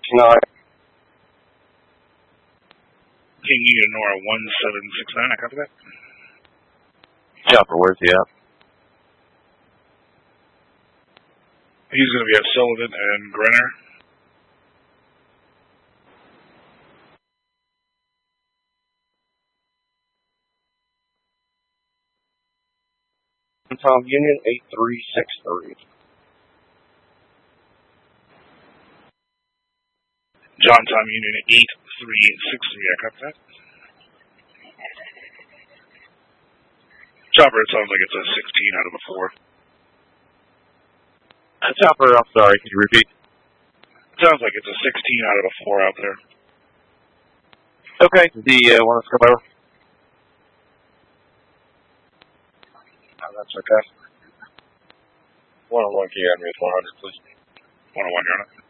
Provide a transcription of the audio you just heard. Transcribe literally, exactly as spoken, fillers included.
No. King Union Nora one seven six nine, I copy that. Chopper, where's he at? He's going to be at Sullivan and Grenner. Tom Union eight three six three. John Tom Union eight three six three, I copy that. Chopper, it sounds like it's a sixteen out of a four. Uh, Chopper, I'm sorry, could you repeat? It sounds like it's a sixteen out of a four out there. Okay, the uh, one that's come over. Oh, that's okay. one oh one Key Avenue is one hundred, please. one oh one, Your Honor.